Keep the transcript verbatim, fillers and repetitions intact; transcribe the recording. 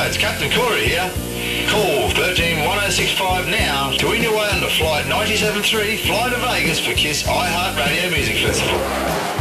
Hi, it's Captain Corey here. Call one three one oh six five now to win your way on to Flight ninety-seven three, flying to Vegas for KISS iHeartRadio Music Festival.